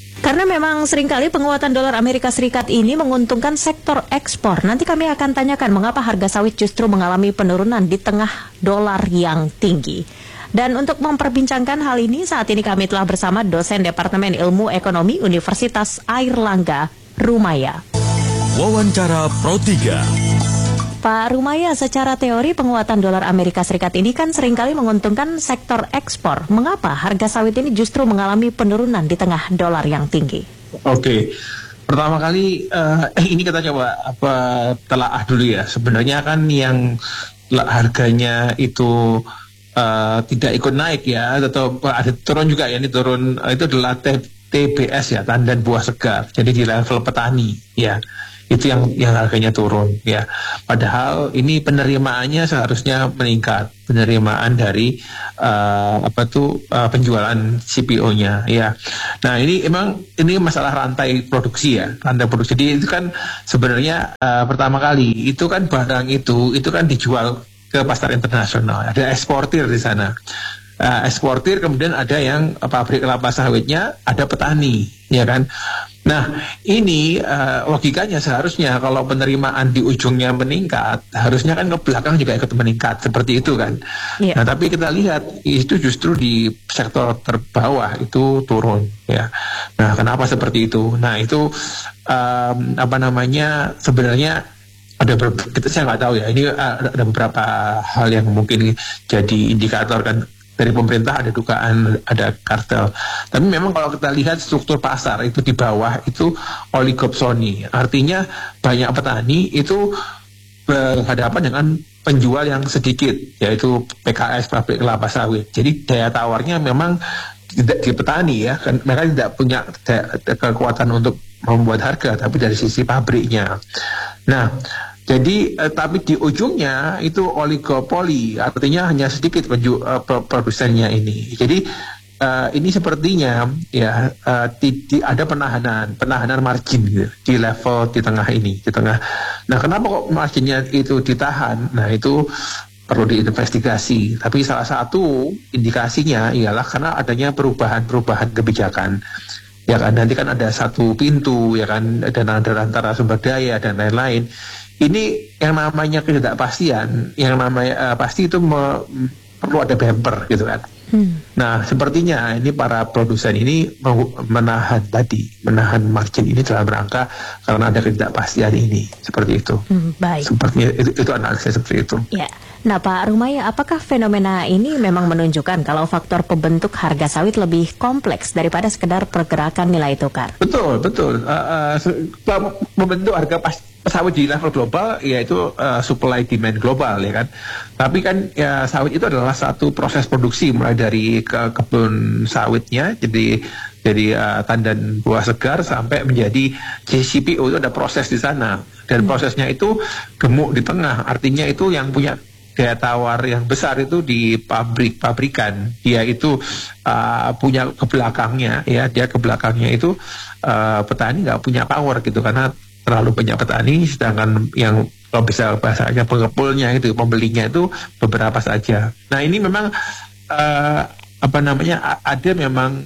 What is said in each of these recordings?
Karena memang seringkali penguatan dolar Amerika Serikat ini menguntungkan sektor ekspor. Nanti kami akan tanyakan mengapa harga sawit justru mengalami penurunan di tengah dolar yang tinggi. Dan untuk memperbincangkan hal ini, saat ini kami telah bersama dosen Departemen Ilmu Ekonomi Universitas Airlangga, Rumaya. Wawancara Pro 3. Pak Rumaya, secara teori penguatan dolar Amerika Serikat ini kan seringkali menguntungkan sektor ekspor. Mengapa harga sawit ini justru mengalami penurunan di tengah dolar yang tinggi? Oke. Pertama kali ini kita coba telaah dulu ya. Sebenarnya kan yang harganya itu tidak ikut naik ya, atau ada turun juga ya, ini turun itu adalah TBS ya, tandan buah segar. Jadi di level petani ya. Itu yang harganya turun ya. Padahal ini penerimaannya seharusnya meningkat, penerimaan dari penjualan CPO-nya ya. Nah, ini masalah rantai produksi ya, rantai produksi. Jadi itu kan sebenarnya pertama kali itu kan barang itu kan dijual ke pasar internasional. Ada eksportir di sana. Eksportir, kemudian ada yang pabrik kelapa sawitnya, ada petani, ya kan. Nah, ini logikanya seharusnya kalau penerimaan di ujungnya meningkat, harusnya kan ke belakang juga ikut meningkat, seperti itu kan. Yeah. Nah, tapi kita lihat itu justru di sektor terbawah itu turun, ya. Nah, kenapa seperti itu? Nah, itu sebenarnya saya nggak tahu ya. Ini ada beberapa hal yang mungkin jadi indikator kan. Dari pemerintah ada dugaan ada kartel. Tapi memang kalau kita lihat struktur pasar itu di bawah itu oligopsoni. Artinya banyak petani itu berhadapan dengan penjual yang sedikit, yaitu PKS, pabrik kelapa sawit. Jadi daya tawarnya memang tidak di petani ya. Mereka tidak punya kekuatan untuk membuat harga, tapi dari sisi pabriknya. Nah, jadi tapi di ujungnya itu oligopoli, artinya hanya sedikit produsennya ini. Jadi ini sepertinya ya ada penahanan margin gitu, di level di tengah ini, di tengah. Nah, kenapa kok marginnya itu ditahan? Nah, itu perlu diinvestigasi. Tapi salah satu indikasinya ialah karena adanya perubahan kebijakan. Ya kan, nanti kan ada satu pintu ya kan, dan ada antara sumber daya dan lain-lain. Ini yang namanya ketidakpastian, yang namanya pasti itu perlu ada bumper gitu kan. Nah, sepertinya ini para produsen ini menahan margin ini dalam rangka karena ada ketidakpastian ini, seperti itu. Baik. Sepertinya itu analisis seperti itu. Ya. Nah, Pak Rumaya, apakah fenomena ini memang menunjukkan kalau faktor pembentuk harga sawit lebih kompleks daripada sekedar pergerakan nilai tukar? Betul. Membentuk harga sawit di level global yaitu supply demand global ya kan. Tapi kan ya, sawit itu adalah satu proses produksi mulai dari kebun sawitnya jadi tandan buah segar sampai menjadi CPO, itu ada proses di sana, dan prosesnya itu gemuk di tengah, artinya itu yang punya daya tawar yang besar itu di pabrikan. Dia itu punya kebelakangnya ya, itu petani nggak punya power gitu, karena terlalu banyak petani, sedangkan yang kalau bisa bahasanya pengepulnya itu, pembelinya itu beberapa saja. Nah, ini memang ada memang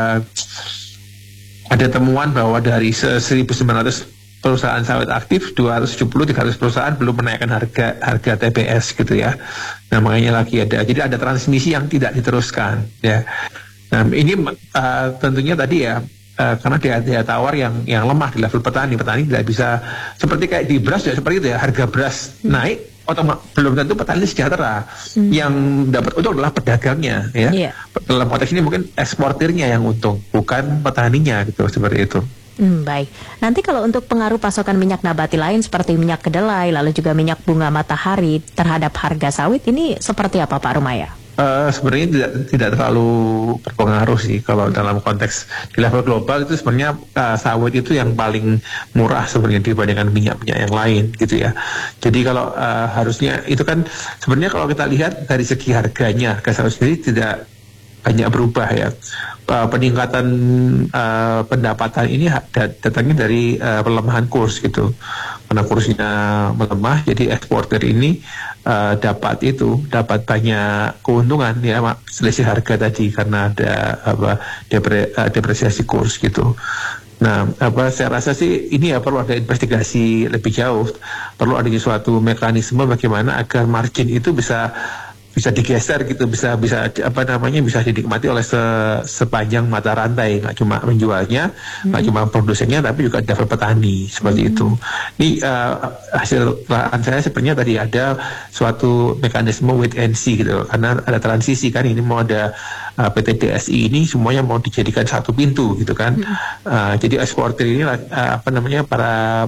ada temuan bahwa dari 1.900 perusahaan sawit aktif, 270-300 perusahaan belum menaikkan harga TBS gitu ya. Nah, makanya lagi jadi ada transmisi yang tidak diteruskan ya. Nah, ini tentunya tadi ya, karena daya tawar yang lemah di level petani tidak bisa, seperti kayak di beras ya, seperti itu ya, harga beras naik belum tentu petani sejahtera. Yang dapat untung adalah pedagangnya ya. Dalam konteks ini mungkin eksportirnya yang untung, bukan petaninya gitu, seperti itu. Baik. Nanti kalau untuk pengaruh pasokan minyak nabati lain seperti minyak kedelai, lalu juga minyak bunga matahari terhadap harga sawit, ini seperti apa, Pak Rumaya? Sebenarnya tidak terlalu berpengaruh sih kalau dalam konteks di level global. Itu sebenarnya sawit itu yang paling murah sebenarnya dibandingkan minyak-minyak yang lain gitu ya. Jadi kalau harusnya itu kan sebenarnya kalau kita lihat dari segi harga sawit sendiri tidak banyak berubah ya. Peningkatan pendapatan ini datangnya dari pelemahan kurs gitu. Karena kursnya melemah, jadi eksportir ini dapat banyak keuntungan ya, selisih harga tadi karena ada depresiasi kurs gitu. Nah, saya rasa sih ini ya perlu ada investigasi lebih jauh, perlu adanya suatu mekanisme bagaimana agar margin itu bisa digeser gitu, bisa bisa dinikmati oleh sepanjang mata rantai, nggak cuma menjualnya, nggak cuma produsennya, tapi juga level petani seperti itu. Ini hasil lahan saya sebenarnya tadi ada suatu mekanisme wait and see gitu, karena ada transisi kan, ini mau ada PT DSI ini semuanya mau dijadikan satu pintu gitu kan. Jadi eksportir ini para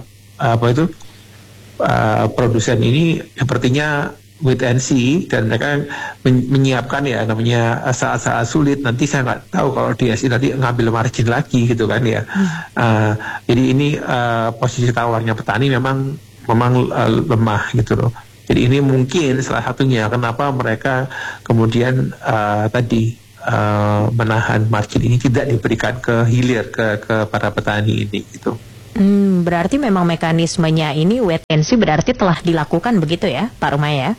produsen ini sepertinya wait and see, dan mereka menyiapkan ya namanya saat-saat sulit. Nanti saya nggak tahu kalau DSI nanti ngambil margin lagi gitu kan ya. Jadi ini posisi tawarnya petani memang lemah gitu loh. Jadi ini mungkin salah satunya kenapa mereka kemudian menahan margin ini tidak diberikan ke hilir ke para petani ini gitu. Berarti memang mekanismenya ini wait and see berarti telah dilakukan begitu ya, Pak Rumai ya?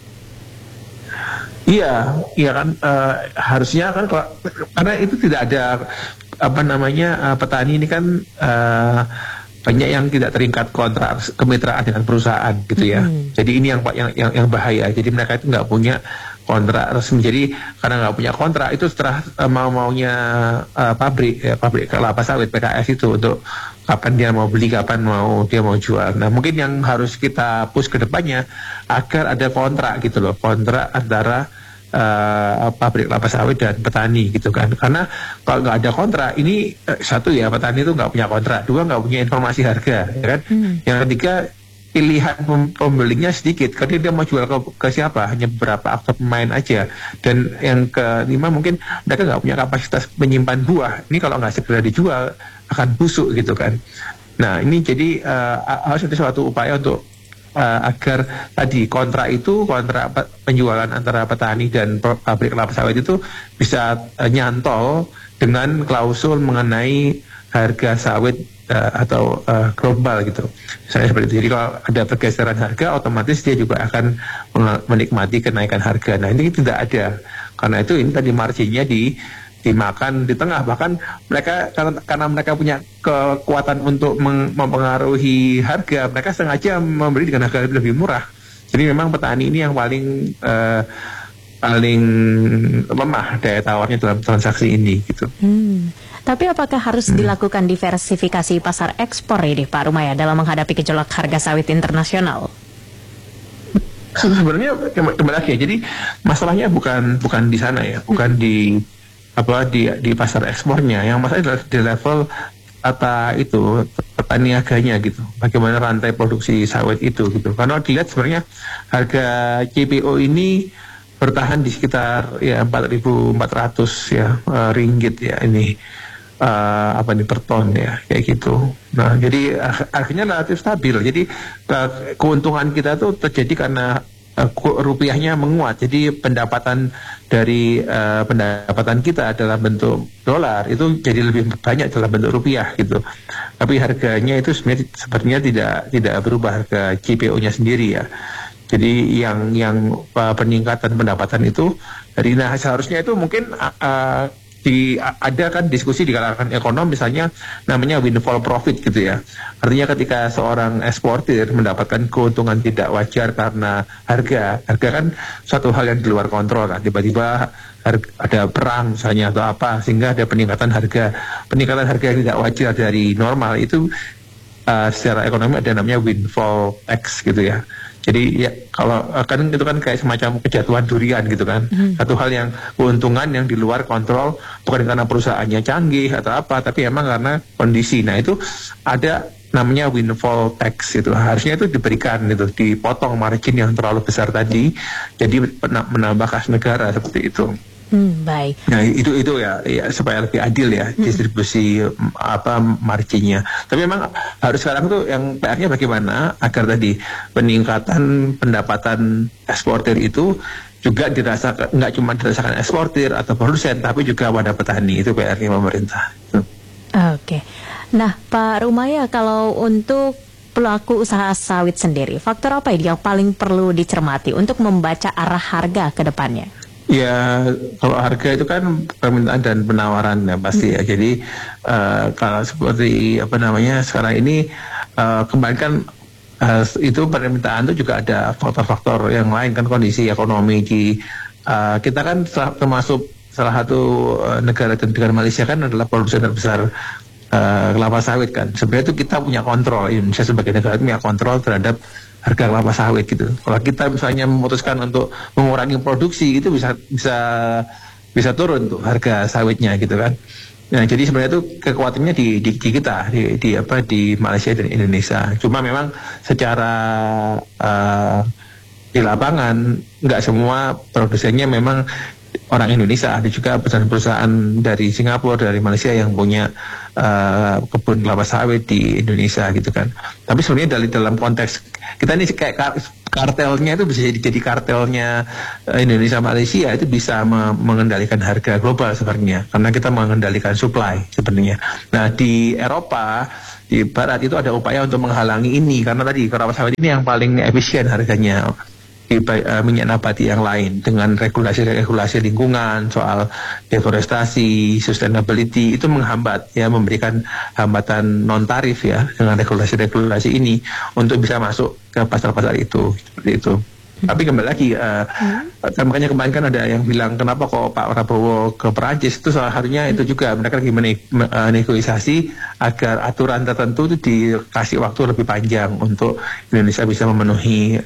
Iya kan, harusnya kan karena itu tidak ada petani ini kan banyak yang tidak terikat kontrak kemitraan dengan perusahaan gitu ya. Jadi ini yang bahaya. Jadi mereka itu nggak punya kontrak resmi. Jadi karena nggak punya kontrak itu setelah maunya pabrik kelapa sawit PKS itu untuk kapan dia mau beli, kapan dia mau jual. Nah mungkin yang harus kita push ke depannya agar ada kontrak gitu loh, kontrak antara pabrik kelapa sawit dan petani gitu kan. Karena kalau nggak ada kontrak ini satu ya, petani itu nggak punya kontrak, dua nggak punya informasi harga ya kan. Yang ketiga pilihan pembelinya sedikit karena dia mau jual ke siapa, hanya beberapa aktor pemain aja. Dan yang kelima mungkin mereka nggak punya kapasitas menyimpan buah, ini kalau nggak segera dijual akan busuk gitu kan. Nah ini jadi harus ada suatu upaya untuk agar tadi kontrak penjualan antara petani dan pabrik kelapa sawit itu bisa nyantol dengan klausul mengenai harga sawit atau global gitu. Misalnya seperti itu. Jadi kalau ada pergeseran harga, otomatis dia juga akan menikmati kenaikan harga. Nah ini tidak ada. Karena itu ini tadi marginnya dimakan di tengah, bahkan mereka karena mereka punya kekuatan untuk mempengaruhi harga, mereka sengaja membeli dengan harga lebih murah. Jadi memang petani ini yang paling lemah daya tawarnya dalam transaksi ini gitu. Tapi apakah harus dilakukan diversifikasi pasar ekspor ini Pak Rumaya dalam menghadapi gejolak harga sawit internasional? Sebenarnya kembali lagi ya, jadi masalahnya bukan di sana ya, bukan di pasar ekspornya. Yang masalah adalah di level petani niaganya gitu. Bagaimana rantai produksi sawit itu gitu. Karena dilihat sebenarnya harga CPO ini bertahan di sekitar ya 4.400 ya ringgit ya ini per ton ya kayak gitu. Nah jadi harganya relatif stabil. Jadi keuntungan kita tuh terjadi karena rupiahnya menguat. Jadi pendapatan dari pendapatan kita adalah bentuk dolar itu jadi lebih banyak dalam bentuk rupiah gitu. Tapi harganya itu sepertinya tidak berubah, harga CPO-nya sendiri ya. Jadi yang peningkatan pendapatan itu seharusnya itu mungkin ada kan diskusi di kalangan ekonom misalnya namanya windfall profit gitu ya. Artinya ketika seorang eksportir mendapatkan keuntungan tidak wajar karena harga kan suatu hal yang di luar kontrol kan. Tiba-tiba ada perang misalnya atau apa sehingga ada peningkatan harga yang tidak wajar dari normal itu secara ekonomi ada namanya windfall tax gitu ya. Jadi ya kalau kan itu kan kayak semacam kejatuhan durian gitu kan. Satu hal yang keuntungan yang di luar kontrol, bukan karena perusahaannya canggih atau apa, tapi emang karena kondisi. Nah itu ada namanya windfall tax itu. Harusnya itu diberikan gitu, dipotong margin yang terlalu besar tadi, jadi menambah kas negara seperti itu. Baik. Nah itu ya supaya lebih adil ya distribusi marginnya. Tapi memang harus sekarang tuh yang PR-nya bagaimana agar tadi peningkatan pendapatan eksportir itu juga dirasakan, nggak cuma dirasakan eksportir atau produsen, tapi juga pada petani. Itu PR-nya pemerintah. Oke. Nah, Pak Rumaya, kalau untuk pelaku usaha sawit sendiri, faktor apa yang paling perlu dicermati untuk membaca arah harga ke depannya? Ya, kalau harga itu kan permintaan dan penawaran ya pasti ya. Jadi kalau seperti sekarang ini kembali kan itu permintaan itu juga ada faktor-faktor yang lain kan, kondisi ekonomi di kita kan termasuk salah satu negara Malaysia kan adalah produsen terbesar kelapa sawit kan. Sebenarnya itu kita punya kontrol, Indonesia sebagai negara punya kontrol terhadap harga kelapa sawit gitu. Kalau kita misalnya memutuskan untuk mengurangi produksi, itu bisa turun tuh harga sawitnya gitu kan. Nah, jadi sebenarnya itu kekuatannya di kita di Malaysia dan Indonesia. Cuma memang secara di lapangan nggak semua produsennya memang orang Indonesia, ada juga perusahaan-perusahaan dari Singapura, dari Malaysia yang punya kebun kelapa sawit di Indonesia gitu kan. Tapi sebenarnya dalam konteks kita ini kayak kartelnya itu bisa jadi kartelnya Indonesia Malaysia itu bisa mengendalikan harga global sebenarnya, karena kita mengendalikan supply sebenarnya. Nah, di Eropa, di Barat itu ada upaya untuk menghalangi ini, karena tadi kelapa sawit ini yang paling efisien harganya di minyak nabati yang lain, dengan regulasi lingkungan, soal deforestasi, sustainability, itu menghambat ya, memberikan hambatan non tarif ya, dengan regulasi ini untuk bisa masuk ke pasar-pasar itu, seperti itu. Tapi kembali lagi, makanya kemarin kan ada yang bilang kenapa kok Pak Prabowo ke Perancis, itu salah satunya itu juga mereka lagi negosiasi agar aturan tertentu itu dikasih waktu lebih panjang untuk Indonesia bisa memenuhi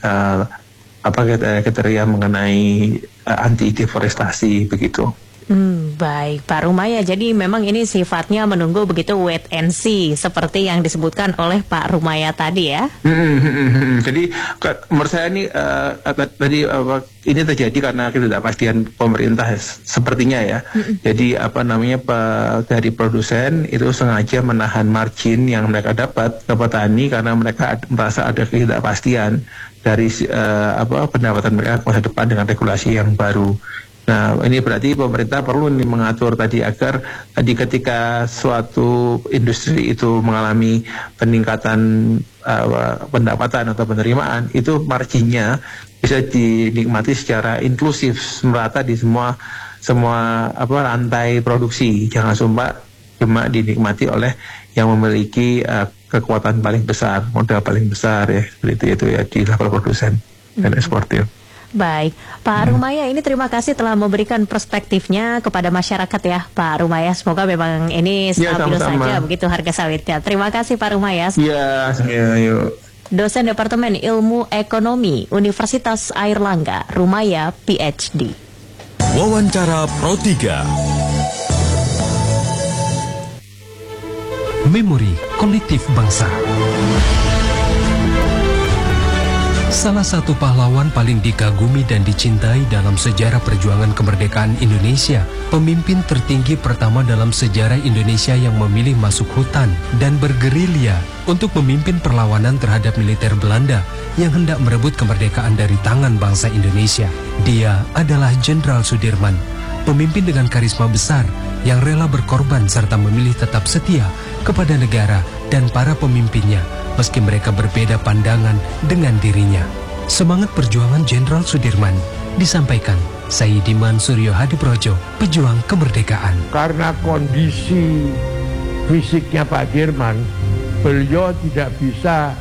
kriteria mengenai anti deforestasi begitu. Baik, Pak Rumaya. Jadi memang ini sifatnya menunggu begitu, wait and see, seperti yang disebutkan oleh Pak Rumaya tadi ya. Jadi menurut saya ini tadi ini terjadi karena ketidakpastian pemerintah sepertinya ya. Jadi dari produsen itu sengaja menahan margin yang mereka dapat ke petani karena mereka merasa ada ketidakpastian dari pendapatan mereka masa depan dengan regulasi yang baru. Nah, ini berarti pemerintah perlu mengatur tadi agar tadi ketika suatu industri itu mengalami peningkatan pendapatan atau penerimaan, itu marginnya bisa dinikmati secara inklusif, merata di semua rantai produksi. Jangan cuma dinikmati oleh yang memiliki kekuatan paling besar, modal paling besar ya, seperti itu ya, di level produsen dan eksportir. Baik, Pak Rumaya, ini terima kasih telah memberikan perspektifnya kepada masyarakat ya, Pak Rumaya. Semoga memang ini stabil saja begitu harga sawitnya. Terima kasih Pak Rumaya. Iya, yuk. Dosen Departemen Ilmu Ekonomi Universitas Airlangga, Rumaya, PhD. Wawancara Pro 3. Memori Kolektif Bangsa. Salah satu pahlawan paling dikagumi dan dicintai dalam sejarah perjuangan kemerdekaan Indonesia, pemimpin tertinggi pertama dalam sejarah Indonesia yang memilih masuk hutan dan bergerilya untuk memimpin perlawanan terhadap militer Belanda yang hendak merebut kemerdekaan dari tangan bangsa Indonesia. Dia adalah Jenderal Sudirman, pemimpin dengan karisma besar yang rela berkorban serta memilih tetap setia kepada negara dan para pemimpinnya, meski mereka berbeda pandangan dengan dirinya. Semangat perjuangan Jenderal Sudirman disampaikan Sayyidiman Suryo Hadiprojo, pejuang kemerdekaan. Karena kondisi fisiknya Pak Dirman, beliau tidak bisa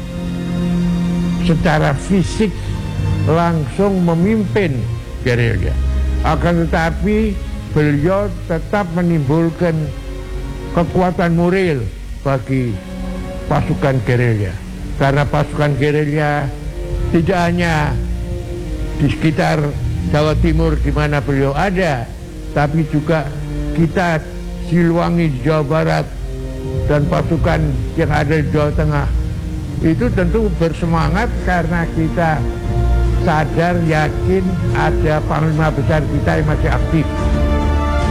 secara fisik langsung memimpin gerilya. Akan tetapi beliau tetap menimbulkan kekuatan moral bagi pasukan gerilya. Karena pasukan gerilya tidak hanya di sekitar Jawa Timur di mana beliau ada, tapi juga kita Siliwangi di Jawa Barat dan pasukan yang ada di Jawa Tengah. Itu tentu bersemangat karena kita sadar, yakin ada panglima besar kita yang masih aktif.